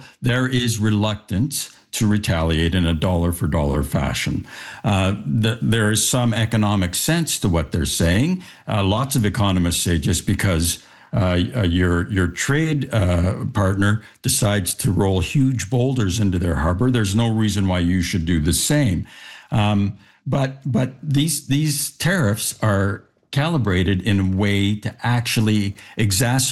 there is reluctance to retaliate in a dollar for dollar fashion. There is some economic sense to what they're saying. Lots of economists say just because your trade partner decides to roll huge boulders into their harbor, there's no reason why you should do the same. But these tariffs are calibrated in a way to actually exacerbate